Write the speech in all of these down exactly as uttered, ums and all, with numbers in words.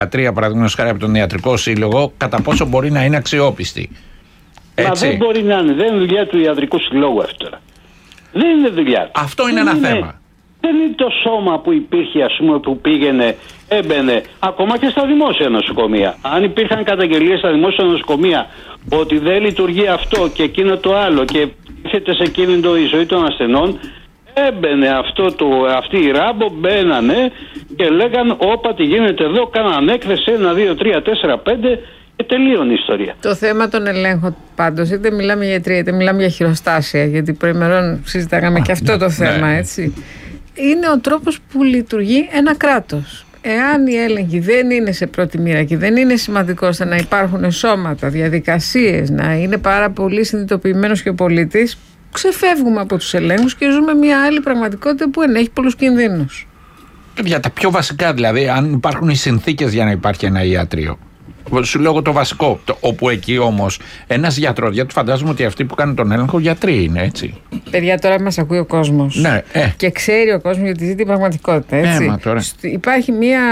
Τρία παραδείγματος χάρη από τον Ιατρικό Σύλλογο, κατά πόσο μπορεί να είναι αξιόπιστη. Έτσι. Μα δεν μπορεί να είναι. Δεν είναι δουλειά του Ιατρικού Συλλόγου αυτό τώρα. Δεν είναι δουλειά του. Αυτό είναι δεν ένα είναι, θέμα. Δεν είναι το σώμα που υπήρχε, ας πούμε, που πήγαινε, έμπαινε, ακόμα και στα δημόσια νοσοκομεία. Αν υπήρχαν καταγγελίες στα δημόσια νοσοκομεία ότι δεν λειτουργεί αυτό και εκείνο το άλλο και έρχεται σε κίνδυνο η ζωή των ασθενών, έμπαινε αυτό το, αυτή η ράμπο, μπαίνανε και λέγαν όπα τι γίνεται εδώ, κάναν έκθεση ένα, δύο, τρία, τέσσερα, πέντε και τελείωνε η ιστορία. Το θέμα των ελέγχων πάντως, είτε μιλάμε για ιατρία είτε μιλάμε για χειροστάσια, γιατί προημερών συζητάγαμε Α, και αυτό ναι, το θέμα, ναι. έτσι. Είναι ο τρόπος που λειτουργεί ένα κράτος. Εάν οι έλεγχοι δεν είναι σε πρώτη μοίρα και δεν είναι σημαντικό ώστε να υπάρχουν σώματα, διαδικασίες, να είναι πάρα πολύ συνειδητοποιημένος και ο πολίτης, ξεφεύγουμε από τους ελέγχους και ζούμε μια άλλη πραγματικότητα που ενέχει πολλούς κινδύνους. Για τα πιο βασικά δηλαδή, αν υπάρχουν οι συνθήκες για να υπάρχει ένα ιατρείο. Σου λέω το βασικό, το, όπου εκεί όμως ένας γιατρός, γιατί φαντάζομαι ότι αυτοί που κάνουν τον έλεγχο γιατροί είναι, έτσι. Παιδιά, τώρα μας ακούει ο κόσμος. Ναι, ε. Και ξέρει ο κόσμος γιατί ζει την πραγματικότητα, έτσι. Ε, μα τώρα. Υπάρχει μία.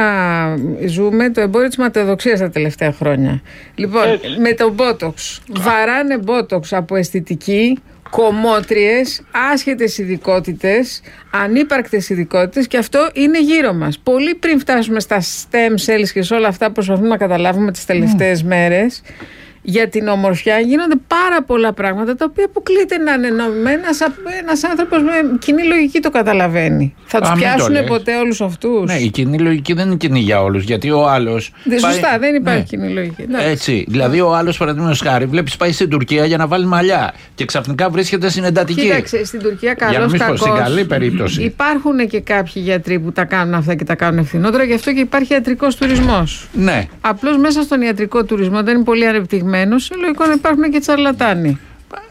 Ζούμε το εμπόριο της ματαιοδοξίας τα τελευταία χρόνια. Λοιπόν, έτσι. Με το μπότοξ. Βαράνε μπότοξ από αισθητική. Κομμότριες, άσχετες ειδικότητες, ανύπαρκτες ειδικότητες, και αυτό είναι γύρω μας. Πολύ πριν φτάσουμε στα stem cells και σε όλα αυτά που προσπαθούμε να καταλάβουμε τις τελευταίες mm. μέρες, για την ομορφιά γίνονται πάρα πολλά πράγματα τα οποία αποκλείται να είναι νόμιμα. Ένας, ένας άνθρωπος με κοινή λογική το καταλαβαίνει. Θα τους πιάσουν ποτέ όλους αυτούς? Ναι, η κοινή λογική δεν είναι κοινή για όλους. Γιατί ο άλλος. Δεν, πάει... Σωστά, δεν υπάρχει ναι. κοινή λογική. Έτσι. Δηλαδή, ο άλλος, παραδείγματος χάρη, βλέπεις πάει στην Τουρκία για να βάλει μαλλιά και ξαφνικά βρίσκεται στην εντατική. Κοίταξε, στην Τουρκία καλώς κακώς. Στην καλή περίπτωση. Υπάρχουν και κάποιοι γιατροί που τα κάνουν αυτά και τα κάνουν ευθυνότερα, γι' αυτό και υπάρχει ιατρικός τουρισμός. Ναι. Απλώς μέσα στον ιατρικό τουρισμό δεν είναι πολύ ανεπτυγμένο. Λογικό να υπάρχουν και τσαρλατάνοι.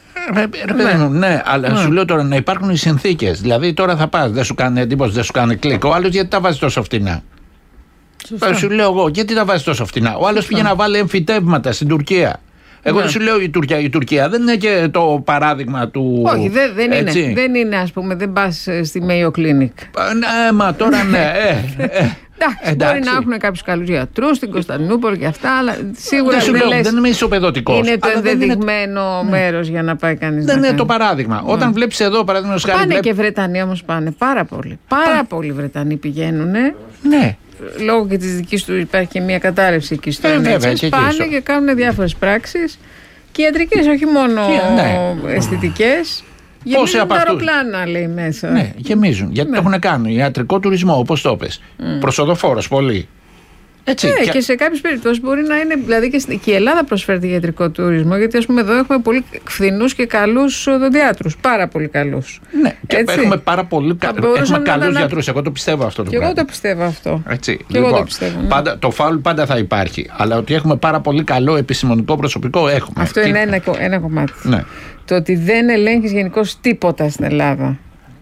Ναι, ναι, αλλά ναι. σου λέω τώρα να υπάρχουν οι συνθήκες. Δηλαδή τώρα θα πας, δεν σου κάνει εντύπωση, δεν σου κάνει κλικ. Ο άλλος γιατί τα βάζει τόσο φτηνά? Σωστά. Σου λέω εγώ, γιατί τα βάζει τόσο φτηνά? Ο άλλος πήγε να βάλει εμφυτεύματα στην Τουρκία. Εγώ ναι. σου λέω η Τουρκία, η Τουρκία δεν είναι και το παράδειγμα του. Όχι, δεν, δεν είναι. Δεν είναι, ας πούμε, δεν πας στη Mayo Clinic. Ναι, μα τώρα ναι. ε, ε. Εντάξει, μπορεί να έχουν κάποιους καλούς γιατρούς στην Κωνσταντινούπολη και αυτά, αλλά σίγουρα δεν, δεν, λέω, λες, δεν είμαι ισοπεδωτικός. Είναι το ενδεδειγμένο είναι... μέρος για να πάει κανείς. Δεν να είναι κάνει. Το παράδειγμα. Mm. Όταν βλέπεις εδώ, παραδείγματος χάρη. Πάνε βλέπ... και Βρετανοί όμως πάνε. Πάρα πολλοί. Πάρα πολλοί Βρετανοί πηγαίνουν. Ναι. Λόγω και της δικής του υπάρχει και μια κατάρρευση εκεί στο Εν Έιτς Ες. Πάνε και, και κάνουν διάφορες πράξεις. Και ιατρικές, όχι μόνο ναι. αισθητικές. Γεμίζουν τα αεροπλάνα, λέει μέσα. Ναι, γεμίζουν. Γιατί ναι. το έχουν κάνει. Ιατρικό τουρισμό, όπως το πες. Mm. Προσοδοφόρος, πολύ. Έτσι. Ναι, και... και σε κάποιες περιπτώσεις μπορεί να είναι. Δηλαδή και, και η Ελλάδα προσφέρει ιατρικό τουρισμό, γιατί ας πούμε εδώ έχουμε πολύ φθηνούς και καλούς οδοντιάτρους. Πάρα πολύ καλούς. Ναι, και έτσι. Έχουμε πάρα πολύ κα... έχουμε καλούς να... γιατρούς. Εγώ το πιστεύω αυτό το και πράγμα. Εγώ το πιστεύω αυτό. Έτσι. Και λοιπόν, εγώ το πιστεύω. Ναι. Πάντα, το φάουλ πάντα θα υπάρχει. Αλλά ότι έχουμε πάρα πολύ καλό επιστημονικό προσωπικό έχουμε. Αυτό και... είναι ένα, ένα κομμάτι. Ναι. Το ότι δεν ελέγχεις γενικώς τίποτα στην Ελλάδα.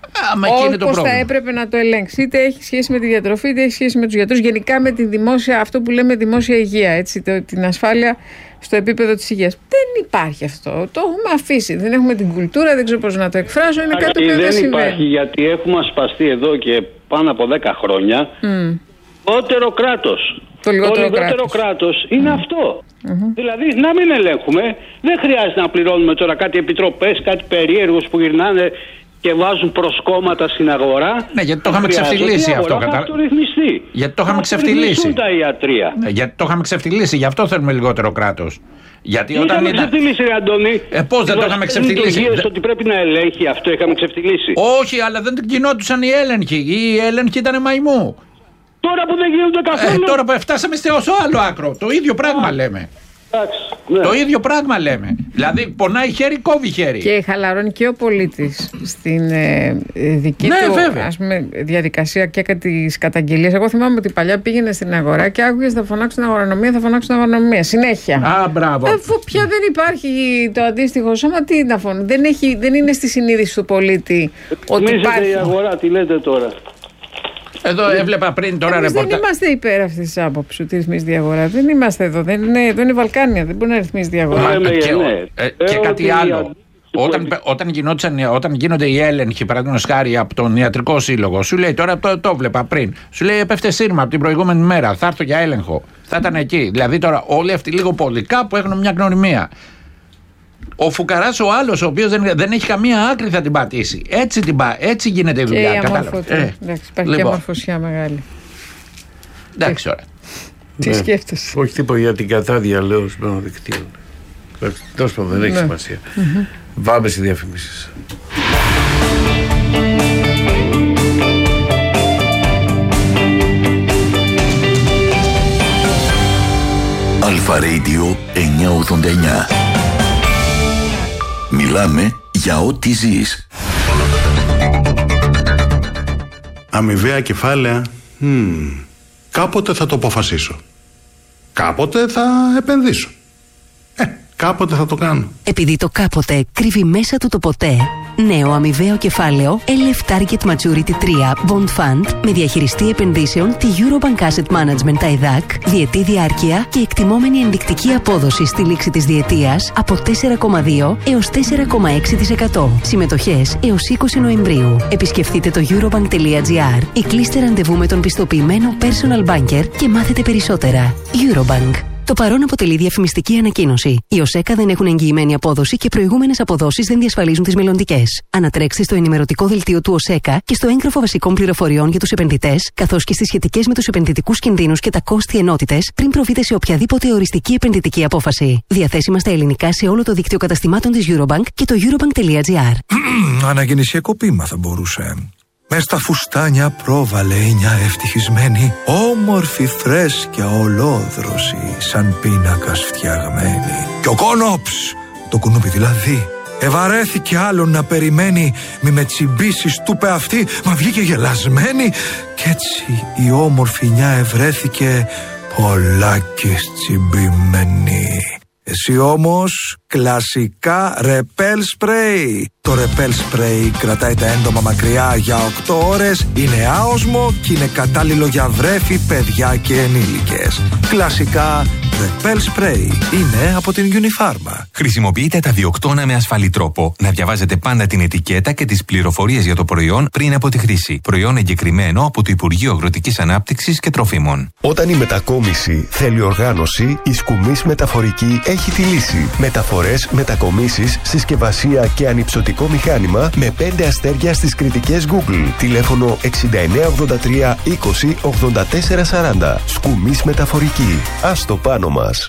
Όπως θα έπρεπε να το ελέγξει. Είτε έχει σχέση με τη διατροφή, είτε έχει σχέση με τους γιατρούς. Γενικά με τη δημόσια, αυτό που λέμε δημόσια υγεία. Έτσι, το, την ασφάλεια στο επίπεδο της υγείας. Δεν υπάρχει αυτό. Το έχουμε αφήσει. Δεν έχουμε την κουλτούρα, δεν ξέρω πώς να το εκφράσω. Είναι κάτι που δεν, δεν συμβαίνει. Δεν υπάρχει, γιατί έχουμε ασπαστεί εδώ και πάνω από δέκα χρόνια. Mm. Λιγότερο κράτος. Το λιγότερο, το λιγότερο κράτος, κράτος είναι mm. αυτό. Mm-hmm. Δηλαδή να μην ελέγχουμε. Δεν χρειάζεται να πληρώνουμε τώρα κάτι επιτροπές, κάτι περίεργους που γυρνάνε και βάζουν προσκόμματα στην αγορά. Ναι, γιατί το είχαμε ξεφτυλίσει αυτό. Κατα... το ρυθμιστεί. Γιατί το είχαμε ξεφτυλίσει. Τα ιατρία. Ναι, γιατί το είχαμε ξεφτυλίσει. Γι' αυτό θέλουμε λιγότερο κράτος. Γιατί δεν όταν είχαμε ήταν... ξεφτυλίσει, ρε Αντώνη. Ε, πώς δεν το είχαμε ξεφτυλίσει. Δε... ότι πρέπει να ελέγχει αυτό, είχαμε ξεφτυλίσει. Όχι, αλλά δεν γινόντουσαν οι έλεγχοι. Οι έλεγχοι ήταν μαϊμού. Τώρα που δεν γίνονται καθόλου. Ε, τώρα που φτάσαμε στο άλλο άκρο. Το ίδιο πράγμα λέμε. Ναι. Το ίδιο πράγμα λέμε. Δηλαδή πονάει χέρι, κόβει χέρι. Και χαλαρώνει και ο πολίτης στην ε, δική ναι, του ας πούμε, διαδικασία και τις καταγγελίες. Εγώ θυμάμαι ότι παλιά πήγαινε στην αγορά και άκουγες θα φωνάξουν την αγορανομία, θα φωνάξουν την αγορανομία. Συνέχεια. Α, μπράβο. Αφού πια δεν υπάρχει το αντίστοιχο σώμα, τι να φωνούν. Δεν, έχει, δεν είναι στη συνείδηση του πολίτη ότι υπάρχει. Η αγορά, τι λέτε τώρα. Εδώ έβλεπα πριν τώρα ρεπορτάζ. Δεν είμαστε υπέρ αυτής της άποψης ότι ρυθμίζει τη αγορά. Δεν είμαστε εδώ. Δεν είναι, εδώ είναι η Βαλκάνια. Δεν μπορεί να ρυθμίζει τη αγορά. Μα, και, ναι. ε, και κάτι άλλο. Όταν, που... όταν, όταν γίνονται οι έλεγχοι, παραδείγματος χάρη από τον ιατρικό σύλλογο, σου λέει τώρα το, το βλέπα πριν. Σου λέει έπεφτε σύρμα από την προηγούμενη μέρα. Θα έρθω για έλεγχο. Θα ήταν εκεί. Δηλαδή τώρα όλοι αυτοί λίγο πολύ κάπου έχουν μια γνωριμία. Ο φουκαράς ο άλλος, ο οποίος δεν, δεν έχει καμία άκρη, θα την πατήσει. Έτσι, την πα, έτσι γίνεται η δουλειά. Και η αμόρφωτη. Ε, εντάξει, υπάρχει λοιπόν. Και αμορφωσιά μεγάλη. Εντάξει, ωραία. Τι ναι. σκέφτεσαι? Όχι τίποτα για την κατάδια, λέω, στον δικτύο. Τέλος πάντων, δεν έχει ναι. σημασία. Mm-hmm. Πάμε στις διαφημίσεις. Αλφα Radio εννιακόσια ογδόντα εννιά. Μιλάμε για ό,τι ζεις. Αμοιβαία κεφάλαια. Hmm. Κάποτε θα το αποφασίσω. Κάποτε θα επενδύσω. Ε, κάποτε θα το κάνω. Επειδή το κάποτε κρύβει μέσα του το ποτέ, νέο αμοιβαίο κεφάλαιο ελ εφ Target Maturity τρία Bond Fund με διαχειριστή επενδύσεων τη Eurobank Asset Management τα ΕΔΑΚ, διετή διάρκεια και εκτιμόμενη ενδεικτική απόδοση στη λήξη της διετίας από τέσσερα κόμμα δύο έως τέσσερα κόμμα έξι τοις εκατό. Συμμετοχές έως είκοσι Νοεμβρίου. Επισκεφτείτε το eurobank τελεία gr ή κλείστε ραντεβού με τον πιστοποιημένο personal banker και μάθετε περισσότερα. Eurobank. Το παρόν αποτελεί διαφημιστική ανακοίνωση. Οι ΟΣΕΚΑ δεν έχουν εγγυημένη απόδοση και προηγούμενες αποδόσεις δεν διασφαλίζουν τις μελλοντικές. Ανατρέξτε στο ενημερωτικό δελτίο του ΟΣΕΚΑ και στο έγγραφο βασικών πληροφοριών για τους επενδυτές, καθώς και στις σχετικές με τους επενδυτικούς κινδύνους και τα κόστη ενότητες, πριν προβείτε σε οποιαδήποτε οριστική επενδυτική απόφαση. Διαθέσιμα στα ελληνικά σε όλο το δίκτυο καταστημάτων της Eurobank και το eurobank τελεία gr. Αναγεννησιακό ποίημα θα μπορούσε. Μες στα φουστάνια πρόβαλε μια ευτυχισμένη, όμορφη φρέσκια ολόδρωση, σαν πίνακας φτιαγμένη. Και ο κόνοψ, το κουνούπι δηλαδή, ευαρέθηκε άλλον να περιμένει, μη με τσιμπήσεις του πε αυτή, μα βγήκε γελασμένη. Κι έτσι η όμορφη νιά ευρέθηκε πολλάκις τσιμπημένη. Εσύ όμως κλασικά ρεπέλ σπρέι. Το ρεπέλ σπρέι κρατάει τα έντομα μακριά για οκτώ ώρες, είναι άοσμο και είναι κατάλληλο για βρέφη, παιδιά και ενήλικες. Κλασικά ρεπέλ σπρέι είναι από την Unifarma. Χρησιμοποιείτε τα διοκτώνα με ασφαλή τρόπο. Να διαβάζετε πάντα την ετικέτα και τις πληροφορίες για το προϊόν πριν από τη χρήση. Προϊόν εγκεκριμένο από το Υπουργείο Αγροτικής Ανάπτυξης και Τροφίμων. Όταν η μετακόμιση θέλει οργάνωση, η Σκουμής Μεταφορική έχει τη λύση. Μεταφορές, μετακομίσεις, συσκευασία και ανυψωτικό μηχάνημα με πέντε αστέρια στις κριτικές Google. Τηλέφωνο εξήντα εννέα ογδόντα τρία είκοσι ογδόντα τέσσερα σαράντα. Σκουμής Μεταφορική. Ας το πάνω μας.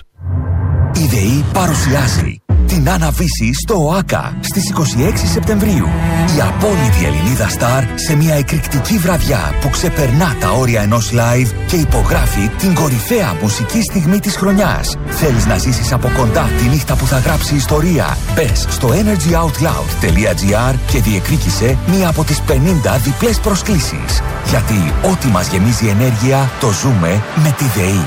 Η ΔΕΗ παρουσιάζει την Άννα-Βύση στο ΟΑΚΑ στις είκοσι έξι Σεπτεμβρίου. Η απόλυτη Ελληνίδα στάρ σε μια εκρηκτική βραδιά που ξεπερνά τα όρια ενός live και υπογράφει την κορυφαία μουσική στιγμή της χρονιάς. Θέλεις να ζήσεις από κοντά τη νύχτα που θα γράψει ιστορία? Μπες στο energy out loud τελεία gr και διεκδίκησε μία από τις πενήντα διπλές προσκλήσεις. Γιατί ό,τι μας γεμίζει ενέργεια το ζούμε με τη ΔΕΗ.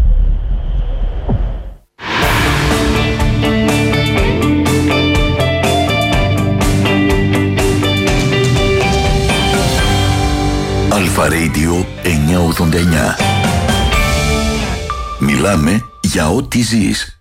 Αλφα Radio εννιακόσια ογδόντα εννιά. Μιλάμε για ό,τι ζεις.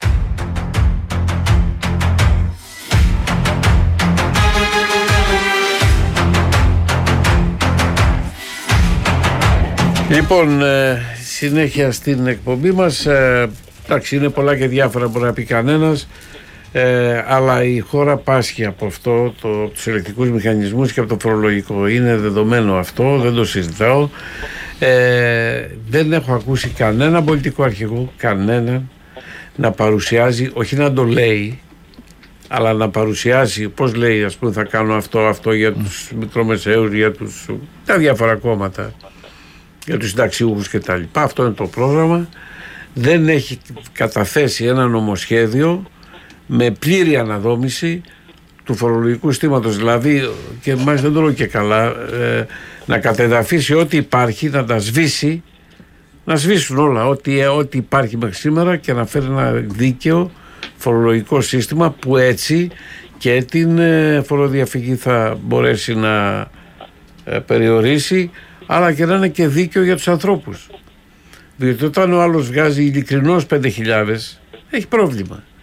Λοιπόν, ε, συνέχεια στην εκπομπή μας. Ε, εντάξει, είναι πολλά και διάφορα μπορεί να πει κανένας. Ε, αλλά η χώρα πάσχει από αυτό, το, τους ελεκτικούς μηχανισμούς και από το φορολογικό. Είναι δεδομένο αυτό, δεν το συζητάω. Ε, δεν έχω ακούσει κανένα πολιτικό αρχηγό, κανέναν, να παρουσιάζει, όχι να το λέει, αλλά να παρουσιάσει πώς λέει, ας πούμε, θα κάνω αυτό, αυτό για τους μικρομεσαίους, για τους, τα διάφορα κόμματα, για τους συνταξιούχους κτλ. Αυτό είναι το πρόγραμμα. Δεν έχει καταθέσει ένα νομοσχέδιο με πλήρη αναδόμηση του φορολογικού συστήματος, δηλαδή, και μάλιστα δεν το λέω και καλά, ε, να κατεδαφίσει ό,τι υπάρχει, να τα σβήσει, να σβήσουν όλα ό,τι, ό,τι υπάρχει μέχρι σήμερα και να φέρει ένα δίκαιο φορολογικό σύστημα που έτσι και την ε, φοροδιαφυγή θα μπορέσει να ε, περιορίσει, αλλά και να είναι και δίκαιο για τους ανθρώπους. Διότι όταν ο άλλος βγάζει ειλικρινώς πέντε χιλιάδες, έχει πρόβλημα.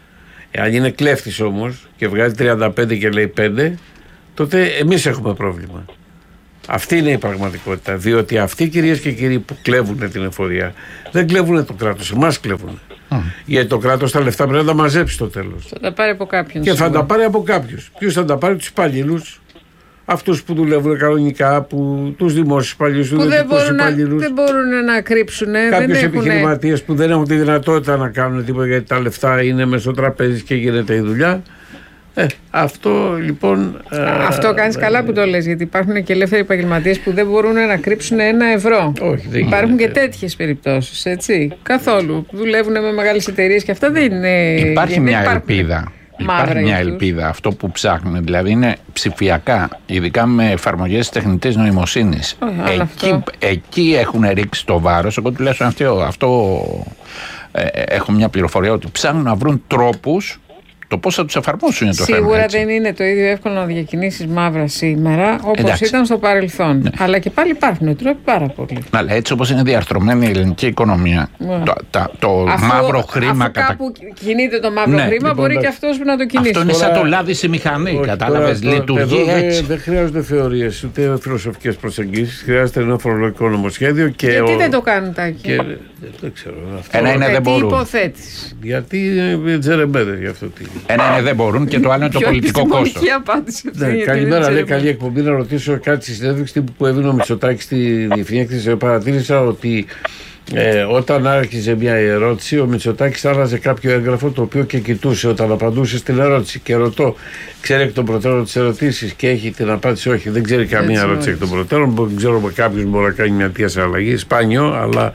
Αν είναι κλέφτης όμως και βγάζει τριάντα πέντε και λέει πέντε, τότε εμείς έχουμε πρόβλημα. Αυτή είναι η πραγματικότητα. Διότι αυτοί, κυρίες και κύριοι, που κλέβουν την εφορία, δεν κλέβουν το κράτος, εμάς κλέβουν. Mm. Γιατί το κράτος τα λεφτά πρέπει να τα μαζέψει στο τέλος. Θα τα πάρει από κάποιον. Και σίγουρα θα τα πάρει από κάποιους. Ποιους θα τα πάρει? Τους υπαλλήλους. Αυτούς που δουλεύουν κανονικά, που, τους δημόσιους υπαλλήλους, τους ιδιωτικούς υπαλλήλους. Δεν μπορούν να κρύψουν. Κάποιους επιχειρηματίες που δεν έχουν τη δυνατότητα να κάνουν τίποτα γιατί τα λεφτά είναι μέσω στο τραπέζι και γίνεται η δουλειά. Ε, αυτό λοιπόν. Αυτό κάνεις ε, καλά που το λες, γιατί υπάρχουν και ελεύθεροι επαγγελματίες που δεν μπορούν να κρύψουν ένα ευρώ. Όχι, δεν υπάρχουν γίνεται. Και τέτοιες περιπτώσεις, έτσι. Καθόλου. Δουλεύουν με μεγάλες εταιρείες και αυτά δεν είναι. Υπάρχει δεν μια υπάρχουν ελπίδα. Υπάρχει μια ελπίδα. Αυτό που ψάχνουν δηλαδή είναι ψηφιακά, ειδικά με εφαρμογές τεχνητής νοημοσύνης. Oh, εκεί, εκεί έχουν ρίξει το βάρος. Εγώ τουλάχιστον αυτό, αυτό ε, έχω μια πληροφορία ότι ψάχνουν να βρουν τρόπους. Το πώς θα τους εφαρμόσουν είναι το θέμα. Σίγουρα δεν είναι το ίδιο εύκολο να διακινήσεις μαύρα σήμερα όπως Εντάξει. ήταν στο παρελθόν. Ναι. Αλλά και πάλι υπάρχουν τρόποι πάρα πολλοί. Αλλά έτσι όπως είναι διαρθρωμένη η ελληνική οικονομία, ναι. το, τα, το αφού, μαύρο χρήμα. Αφού κάπου κατα... κινείται το μαύρο ναι, χρήμα, λοιπόν, μπορεί και αυτός να το κινήσει. Αυτό είναι σαν το λάδι στη μηχανή. Κατάλαβες, λειτουργεί έτσι. Δεν χρειάζονται θεωρίες ούτε φιλοσοφικές προσεγγίσεις. Χρειάζεται ένα φορολογικό νομοσχέδιο. Και Γιατί ο... δεν το κάνουν τα εκεί. Δεν ξέρω. Ένα είναι δεν μπορούν. Υποθέτεις. Γιατί τζερεμπέδε γι' αυτό. Ένα είναι δεν μπορούν και το άλλο είναι το πολιτικό κόστος. Ναι, καλημέρα, λέει, καλή εκπομπή. Να ρωτήσω κάτι στη συνέντευξη που έβγαινε ο Μητσοτάκης στη διεθνή έκθεση. Παρατήρησα ότι ε, όταν άρχιζε μια ερώτηση, ο Μητσοτάκης άλλαζε κάποιο έγγραφο το οποίο και κοιτούσε όταν απαντούσε στην ερώτηση. Και ρωτώ, ξέρει εκ των προτέρων τις ερωτήσεις και έχει την απάντηση? Όχι, δεν ξέρει καμία Έτσι, ερώτηση εκ των προτέρων. Δεν ξέρω με κάποιο μπορεί να κάνει μια τέτοια αλλαγή. Σπάνιο, αλλά.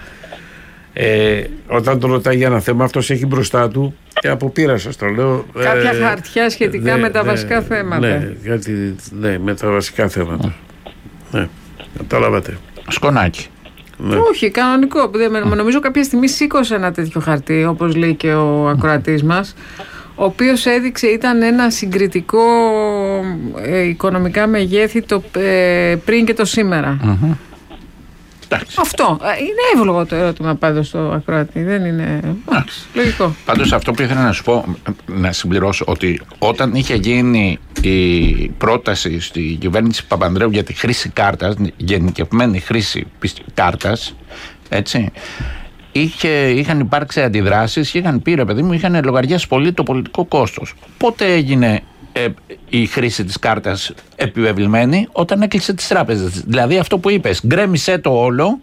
Ε, όταν τον ρωτάει για ένα θέμα, αυτός έχει μπροστά του και από πείρα σας το λέω. Κάποια ε, χαρτιά σχετικά ναι, με τα ναι, βασικά θέματα. Ναι, γιατί, ναι, με τα βασικά θέματα. Mm. Ναι, καταλάβατε. Σκονάκι. Ναι. Όχι, κανονικό. Mm. Νομίζω κάποια στιγμή σήκωσε ένα τέτοιο χαρτί, όπως λέει και ο ακροατής μας, ο οποίος έδειξε, ήταν ένα συγκριτικό ε, οικονομικά μεγέθη το ε, πριν και το σήμερα. Mm-hmm. Αυτό. Είναι εύλογο το ερώτημα πάντως στο ακροατή. Δεν είναι. Λογικό. Πάντως αυτό που ήθελα να σου πω, να συμπληρώσω, ότι όταν είχε γίνει η πρόταση στη κυβέρνηση Παπανδρέου για τη χρήση κάρτας, γενικευμένη χρήση κάρτας, έτσι, είχε, είχαν υπάρξει αντιδράσεις και είχαν πει, ρε παιδί μου, είχαν λογαριάσει πολύ το πολιτικό κόστος. Πότε έγινε Ε, η χρήση της κάρτας επιβεβλημένη? Όταν έκλεισε τις τράπεζες. Δηλαδή αυτό που είπες, γκρέμισε το όλο.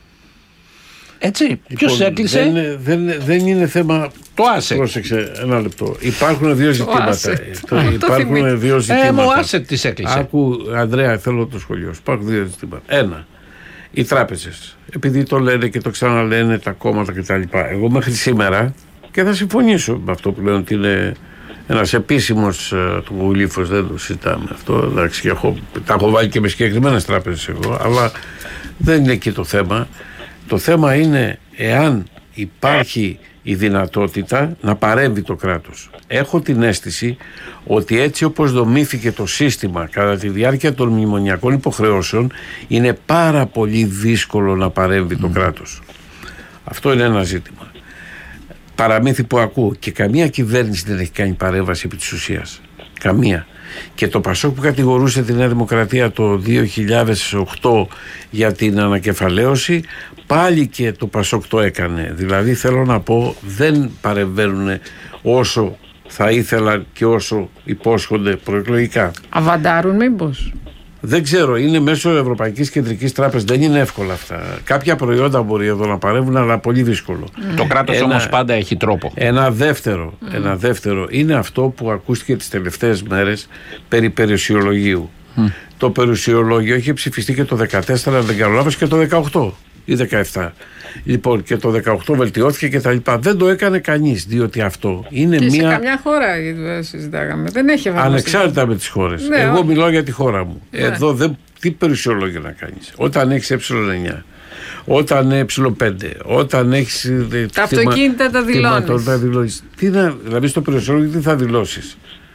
Έτσι, λοιπόν, ποιος έκλεισε? Δεν, δεν, δεν είναι θέμα. Το άσε. Πρόσεξε ένα λεπτό. Υπάρχουν δύο ζητήματα. Το Υπάρχουν το δύο ζητήματα. Ε, μου άσε τις έκλεισε. Άκου, Ανδρέα, θέλω το σχολείο σου. Υπάρχουν δύο ζητήματα. Ένα, οι τράπεζες. Επειδή το λένε και το ξαναλένε τα κόμματα κτλ. Εγώ μέχρι σήμερα, και θα συμφωνήσω με αυτό που λένε ότι είναι ένας επίσημος uh, του γλύφος, δεν το συζητάμε αυτό. Εντάξει, έχω, τα έχω βάλει και με συγκεκριμένες τράπεζες εγώ, αλλά δεν είναι εκεί το θέμα. Το θέμα είναι εάν υπάρχει η δυνατότητα να παρέμβει το κράτος. Έχω την αίσθηση ότι έτσι όπως δομήθηκε το σύστημα κατά τη διάρκεια των μνημονιακών υποχρεώσεων, είναι πάρα πολύ δύσκολο να παρέμβει το κράτος. Αυτό είναι ένα ζήτημα. Παραμύθι που ακούω, και καμία κυβέρνηση δεν έχει κάνει παρέμβαση επί της ουσίας. Καμία. Και το Πασόκ που κατηγορούσε τη Νέα Δημοκρατία το δύο χιλιάδες οκτώ για την ανακεφαλαίωση, πάλι και το Πασόκ το έκανε. Δηλαδή θέλω να πω, δεν παρεμβαίνουν όσο θα ήθελαν και όσο υπόσχονται προεκλογικά. Αβαντάρουν μήπως? Δεν ξέρω, είναι μέσω Ευρωπαϊκής Κεντρικής Τράπεζας, δεν είναι εύκολα αυτά. Κάποια προϊόντα μπορεί εδώ να παρέμβουν, αλλά πολύ δύσκολο. Mm. Το κράτος όμως πάντα έχει τρόπο. Ένα δεύτερο, mm. ένα δεύτερο είναι αυτό που ακούστηκε τις τελευταίες μέρες περί περιουσιολογίου. Mm. Το περιουσιολόγιο είχε ψηφιστεί και το δεκατέσσερα, δεν κάνω λάθος, και το δεκαοκτώ ή δεκαεπτά. Λοιπόν, και το δεκαοκτώ βελτιώθηκε και τα λοιπά. Δεν το έκανε κανείς, διότι αυτό είναι και μία. Σε καμιά χώρα συζητάγαμε. Δεν έχει εφαρμοστεί. Ανεξάρτητα με τις χώρες. Ναι, Εγώ μιλάω για τη χώρα μου. Ναι. Εδώ δεν. Τι περιουσιολόγιο να κάνεις? Όταν έχεις ε εννιά, όταν ε πέντε, όταν έχεις. Τα αυτοκίνητα τα δηλώνεις. Τι να, δηλαδή στο περιουσιολόγιο τι θα δηλώσεις?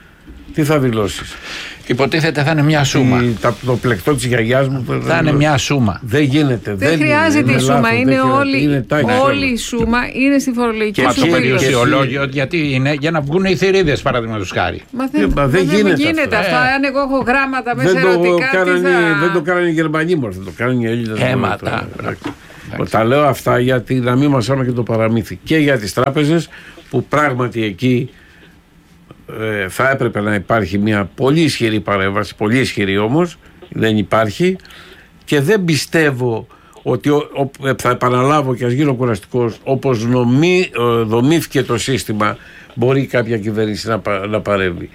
Τι θα δηλώσεις? Υποτίθεται θα είναι μια σούμα. Η, τα, το πλεκτό της γιαγιάς μου θα, θα είναι μια σούμα. Δεν γίνεται. Δεν, δεν χρειάζεται η σούμα. Είναι, είναι όλη, είναι όλη η σούμα είναι στη φορολογική σου. Και το περιουσιολόγιο γιατί είναι για να βγουν οι θηρίδες, παραδείγματος χάρη. Μα δεν, μα δεν γίνεται, γίνεται αυτό. Ε. Αν εγώ έχω γράμματα μέσα δεν ερωτικά. Το κάνανε, θα... Δεν το κάνανε οι Γερμανοί μόνο, δεν το κάνανε οι Έλληνες. Έματα. Τα λέω αυτά γιατί να μην μασάμε και το παραμύθι. Και για τις τράπεζες που πράγματι εκεί ε, θα έπρεπε να υπάρχει μια πολύ ισχυρή παρέμβαση, πολύ ισχυρή όμως, δεν υπάρχει και δεν πιστεύω ότι ο, ο, θα επαναλάβω και ας γίνω κουραστικός, όπως νομί, ε, δομήθηκε το σύστημα μπορεί κάποια κυβέρνηση να, να παρέμβει.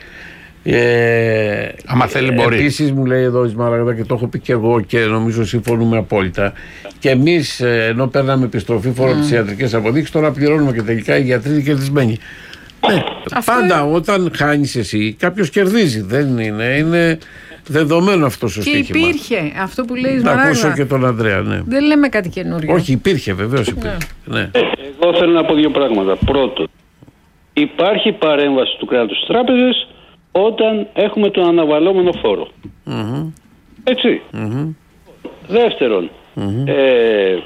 Ε, Άμα θέλει μπορεί. Επίσης μου λέει εδώ η Σμαραγδά και το έχω πει και εγώ και νομίζω συμφωνούμε απόλυτα, και εμείς ενώ παίρναμε επιστροφή φόρο mm. από τις ιατρικές αποδείξεις, τώρα πληρώνουμε και τελικά οι γιατροί είναι κερδισμένοι. Ναι, πάντα είναι... όταν χάνεις εσύ κάποιος κερδίζει, δεν είναι, είναι δεδομένο αυτό στο στοίχημα. Και υπήρχε αυτό που λέει η Σμαράγδα. Να ακούσω και τον Ανδρέα, ναι. Δεν λέμε κάτι καινούριο. Όχι, υπήρχε, βεβαίως υπήρχε. Ναι. Ναι. Εγώ θέλω να πω δύο πράγματα. Πρώτον, υπάρχει παρέμβαση του κράτους στις τράπεζες όταν έχουμε τον αναβαλλόμενο φόρο. Mm-hmm. Έτσι. Mm-hmm. Δεύτερον, mm-hmm. ε,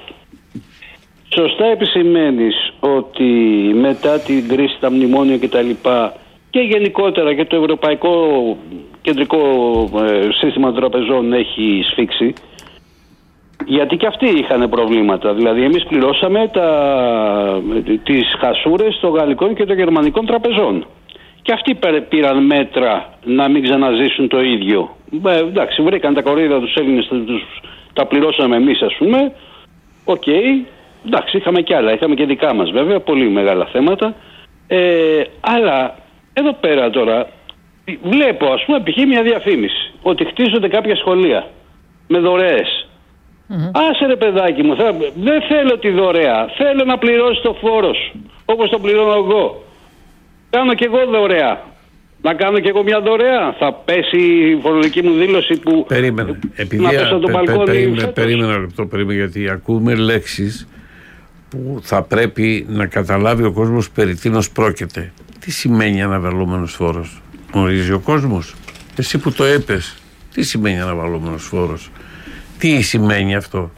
σωστά επισημαίνεις ότι μετά την κρίση, τα μνημόνια κτλ. Και γενικότερα και το Ευρωπαϊκό Κεντρικό ε, Σύστημα Τραπεζών έχει σφίξει. Γιατί και αυτοί είχαν προβλήματα. Δηλαδή εμείς πληρώσαμε τα, τις χασούρες των γαλλικών και των γερμανικών τραπεζών. Και αυτοί πήραν μέτρα να μην ξαναζήσουν το ίδιο. Ε, εντάξει, βρήκαν τα κορίδα τους Έλληνες, τους, τα πληρώσαμε εμείς ας πούμε. Οκ, okay. Εντάξει, είχαμε κι άλλα, είχαμε και δικά μας βέβαια, πολύ μεγάλα θέματα. Ε, αλλά εδώ πέρα τώρα βλέπω ας πούμε π.χ. μια διαφήμιση ότι χτίζονται κάποια σχολεία με δωρεές. Mm-hmm. Άσε ρε παιδάκι μου, θα, δεν θέλω τη δωρεά, θέλω να πληρώσει το φόρος όπως το πληρώνω εγώ. Κάνω κι εγώ δωρεά. Να κάνω κι εγώ μια δωρεά. Θα πέσει η φορολογική μου δήλωση που... Περίμενε. Επειδή να πέσω το μπαλκόνι. Περίμενε, περίμενε ένα λεπτό, περίμενε, γιατί ακούμε λέξεις που θα πρέπει να καταλάβει ο κόσμος περί τίνος πρόκειται. Τι σημαίνει αναβαλλόμενος φόρος? Γνωρίζει ο κόσμος? Εσύ που το έπες, τι σημαίνει αναβαλλόμενος φόρος? Τι σημαίνει αυτό?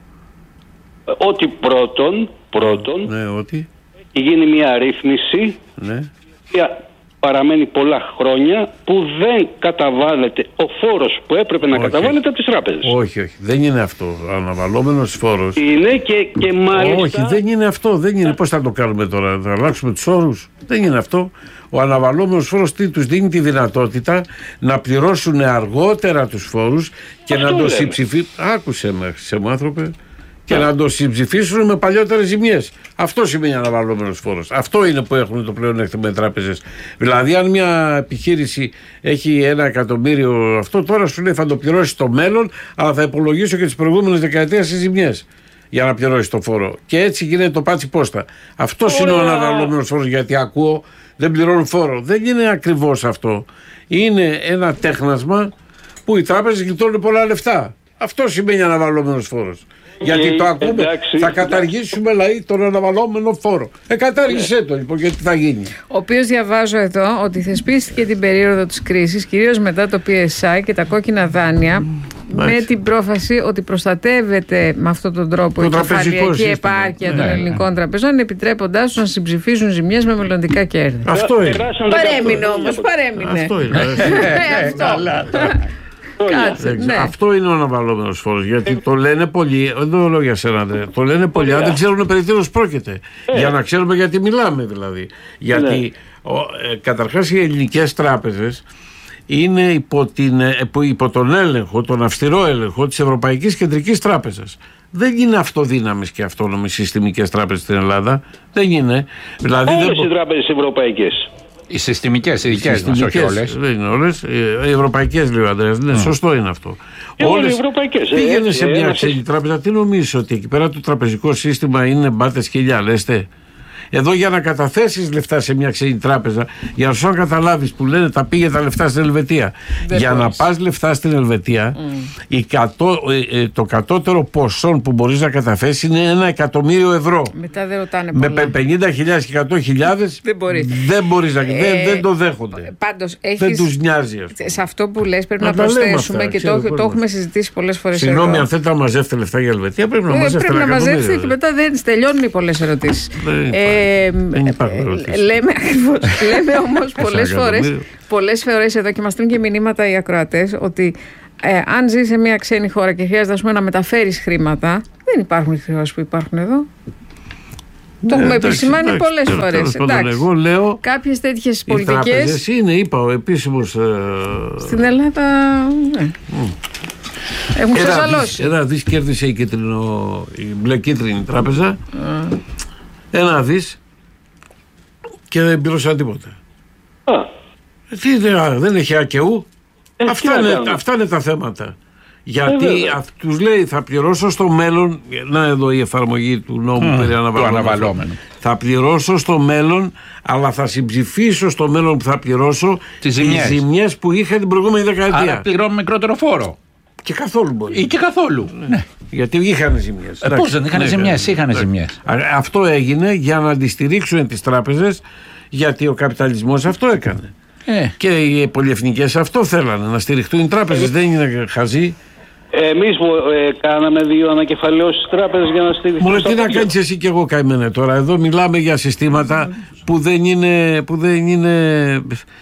Ότι πρώτον, πρώτον ναι, ότι έχει γίνει μια ρύθμιση, ναι, η παραμένει πολλά χρόνια, που δεν καταβάλλεται ο φόρος που έπρεπε να όχι. καταβάλλεται από τις τράπεζες. Όχι, όχι, δεν είναι αυτό. Ο αναβαλλόμενος φόρος είναι και, και μάλιστα... Όχι, δεν είναι αυτό, δεν είναι. Πώς θα το κάνουμε τώρα, θα αλλάξουμε τους όρους? Δεν είναι αυτό. Ο αναβαλλόμενος φόρος τι τους δίνει? Τη δυνατότητα να πληρώσουν αργότερα τους φόρους και αυτό να το συμψηφίσουν. Άκουσε με, σε μου άνθρωπε. Και yeah. να το συμψηφίσουν με παλιότερες ζημιές. Αυτό σημαίνει αναβαλλόμενος φόρος. Αυτό είναι που έχουν το πλεονέκτημα οι τράπεζες. Δηλαδή, αν μια επιχείρηση έχει ένα εκατομμύριο, αυτό τώρα σου λέει θα το πληρώσει στο μέλλον, αλλά θα υπολογίσω και τις προηγούμενες δεκαετίες στις ζημιές για να πληρώσει το φόρο. Και έτσι γίνεται το πάτσι πόστα. Αυτό είναι ο αναβαλλόμενος φόρος, γιατί ακούω δεν πληρώνουν φόρο. Δεν είναι ακριβώς αυτό. Είναι ένα τέχνασμα που οι τράπεζες γλιτώνουν πολλά λεφτά. Αυτό σημαίνει αναβαλλόμενος φόρος. Γιατί το ακούμε, εντάξει, θα καταργήσουμε λαοί τον αναβαλλόμενο φόρο. Ε, κατάργησέ το λοιπόν, γιατί θα γίνει. Ο οποίος διαβάζω εδώ ότι θεσπίστηκε την περίοδο της κρίσης, κυρίως μετά το πι ες άι και τα κόκκινα δάνεια, mm. με mm. την πρόφαση ότι προστατεύεται με αυτόν τον τρόπο η κεφαλαιακή επάρκεια των ναι, ελληνικών ναι. τραπεζών, επιτρέποντάς τους να συμψηφίσουν ζημιές με μελλοντικά κέρδη. Αυτό είναι. Παρέμεινε όμως, παρέμεινε. Αυτό είναι. Κάτσε, ναι. Αυτό είναι ο αναβαλλόμενος φόρος. Γιατί το λένε πολλοί, δεν το λέω για σένα, δε, το λένε πολλοί, αν δεν ξέρουν περί τίνος πρόκειται. Ε. Για να ξέρουμε γιατί μιλάμε δηλαδή. Γιατί ναι. ο, ε, καταρχάς οι ελληνικές τράπεζες είναι υπό, την, ε, υπό τον έλεγχο, τον αυστηρό έλεγχο της Ευρωπαϊκής Κεντρικής Τράπεζας. Δεν είναι αυτοδύναμες και αυτόνομες συστημικές τράπεζες στην Ελλάδα. Δεν είναι. Δηλαδή, όλες δεν... οι τράπεζες ευρωπαϊκές. Οι συστημικές, οι δικές μας, όχι όλες. Δεν είναι όλες. Οι ευρωπαϊκές, λέει ο Ανδρέας. Ναι, mm. σωστό είναι αυτό. Και όλες οι ευρωπαϊκές. Πήγαινε σε μια ξένη τράπεζα, τι νομίζεις ότι εκεί πέρα το τραπεζικό σύστημα είναι μπάτες χιλιά, λέστε? Εδώ για να καταθέσεις λεφτά σε μια ξένη τράπεζα, για να σου καταλάβεις που λένε τα πήγε τα λεφτά στην Ελβετία. Δεν για μπορείς. Να πας λεφτά στην Ελβετία, mm. η κατώ, ε, το κατώτερο ποσό που μπορείς να καταθέσεις είναι ένα εκατομμύριο ευρώ. Μετά δεν ρωτάνε πολλά. Με πενήντα χιλιάδες και εκατό χιλιάδες δεν μπορείς, δεν, μπορείς να, ε, δεν, δεν το δέχονται. Πάντως, έχεις, δεν τους νοιάζει αυτό. Σε αυτό που λες πρέπει να, να προσθέσουμε αυτά, και το, το έχουμε συζητήσει πολλές φορές. Συγγνώμη, αν θέλετε να μαζεύετε λεφτά για Ελβετία, πρέπει να ε, μαζεύετε πρέπει να μαζεύετε και μετά δεν τελειώνουν οι πολλές ερωτήσεις. Ε, δεν υπάρχουν ερωτήσεις. Λέμε, λέμε όμως πολλές φορές, πολλές φορές εδώ και μας στέλνουν και μηνύματα οι ακροατές ότι ε, αν ζεις σε μια ξένη χώρα και χρειάζεται ας πούμε, να μεταφέρεις χρήματα, δεν υπάρχουν οι χρεώσεις που υπάρχουν εδώ. Το έχουμε επισημάνει πολλές φορές. Εγώ λέω. Κάποιες τέτοιες πολιτικές. Οι τράπεζες είναι, είπα, ο επίσημος. Ε... Στην Ελλάδα. Ναι. Mm. Έχουν ξεσαλώσει. Ένα δις κέρδισε η, κίτρινο, η μπλε κίτρινη τράπεζα. Mm. Ένα δις και δεν πλήρωσαν τίποτα. Ah. Τι, δεν, δεν έχει ΑΚΕΟΥ. Ε, αυτά, είναι, αυτά είναι τα θέματα. Γιατί ε, τους λέει θα πληρώσω στο μέλλον. Να εδώ η εφαρμογή του νόμου mm, περί αναβαλλόμενου. Θα πληρώσω στο μέλλον, αλλά θα συμψηφίσω στο μέλλον που θα πληρώσω τις ζημιές, τις ζημιές που είχα την προηγούμενη δεκαετία. Άρα πληρώνω μικρότερο φόρο. Και καθόλου μπορεί. Ή και καθόλου. Ναι. Ναι. Γιατί είχαν ζημιές. Ε, πώς δεν είχαν ναι, ζημιές, είχαν ναι. ζημιές. Αυτό έγινε για να αντιστηρίξουν τις τράπεζες, γιατί ο καπιταλισμός αυτό έκανε. Ε. Και οι πολυεθνικές αυτό θέλανε, να στηριχτούν οι τράπεζες. Ε. Δεν είναι χαζοί. Εμείς ε, κάναμε δύο ανακεφαλαιώσεις τράπεζες για να στηριχτούν. Μωρέ, τι να κάνεις εσύ και εγώ καημένε τώρα. Εδώ μιλάμε για συστήματα που δεν είναι. Που δεν είναι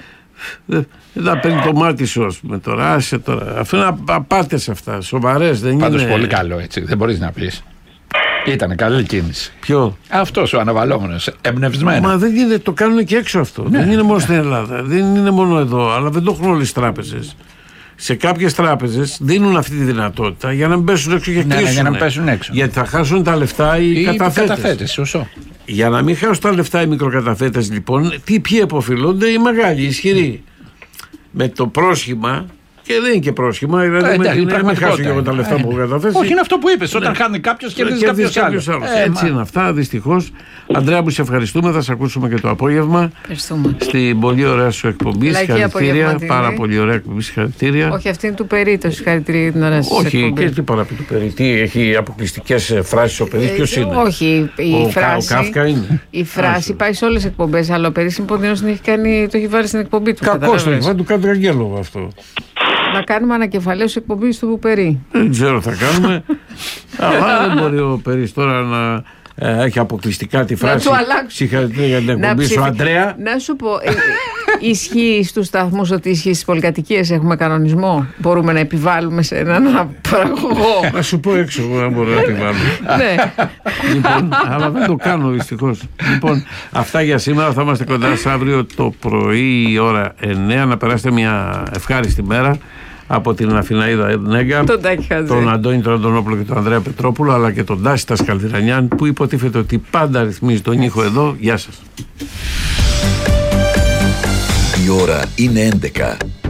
δεν θα παίρνει το μάτι σου, ας πούμε τώρα. Άσε τώρα. Αυτό είναι απάτες αυτά. Σοβαρές δεν Πάντως είναι. Πάντως πολύ καλό έτσι. Δεν μπορείς να πεις. Ήτανε καλή κίνηση. Ποιο? Αυτός ο αναβαλλόμενος. Εμπνευσμένο. Μα δεν είναι, το κάνουν και έξω αυτό. Ναι. Δεν είναι μόνο στην Ελλάδα. Δεν είναι μόνο εδώ. Αλλά δεν το έχουν όλες τις τράπεζες. Σε κάποιες τράπεζες δίνουν αυτή τη δυνατότητα για να μην πέσουν έξω και κλείσουν. Ναι, για να μην πέσουν έξω. Γιατί θα χάσουν τα λεφτά οι, οι καταθέτες. καταθέτες σωστό. Για να μην χάσουν τα λεφτά οι μικροκαταθέτες, λοιπόν, τι, ποιοι επωφελούνται? Οι μεγάλοι, οι ισχυροί. Με το πρόσχημα. Και δεν είναι και πρόσχημα, δηλαδή ε, με να μην χάσω και εγώ τα λεφτά ε, που έχω καταθέσει. Όχι, είναι αυτό που είπες. Όταν ναι. χάνει κάποιος και κερδίζει κάποιος άλλος. άλλος. Ε, Έτσι μα... είναι αυτά, δυστυχώς. Αντρέα, μου σε ευχαριστούμε. Θα σε ακούσουμε και το απόγευμα. Ευχαριστούμε. Στην πολύ ωραία σου εκπομπή. Συγχαρητήρια. Πάρα πολύ ωραία εκπομπή. Συγχαρητήρια. Όχι, αυτή είναι του Περί, το συγχαρητήρια για την ωραία σου εκπομπή. Όχι, και τι παραπεί του Περί. Τι έχει αποκλειστικές φράσεις ο Περί, ποιος είναι? Όχι, η φράση. Ο Κάφκα είναι. Η φράση πάει σε όλες τις εκπομπές, αλλά ο Περί Συμποντίνος το έχει βάλει στην εκπομπή του. Κακώς το έχει βάλει, του κάνει Αγγέλοβο αυτό. Να κάνουμε ανακεφαλαίωση εκπομπής του Περί. Δεν ξέρω, θα κάνουμε. Αλλά δεν μπορεί ο Περίς τώρα να ε, έχει αποκλειστικά τη φράση. Συγχαρητήρια για την εκπομπή σου, Αντρέα. Να σου πω, ε, ισχύει στους σταθμούς ότι ισχύει στις πολυκατοικίες έχουμε κανονισμό? Μπορούμε να επιβάλλουμε σε έναν παραγωγό? Να σου πω έξω, αν μπορώ να επιβάλλω. Ναι. Λοιπόν, αλλά δεν το κάνω δυστυχώς. Λοιπόν, αυτά για σήμερα. Θα είμαστε κοντά σας αύριο το πρωί η ώρα εννιά. Να περάσετε μια ευχάριστη μέρα. Από την Αθηναίδα Νέγκα, τον, τον Αντώνη τον Αντωνόπουλο και τον Ανδρέα Πετρόπουλο, αλλά και τον Τάση Τασκαλδηρανιάν, που υποτίθεται ότι πάντα ρυθμίζει τον ήχο εδώ. Γεια σας. Η ώρα είναι έντεκα.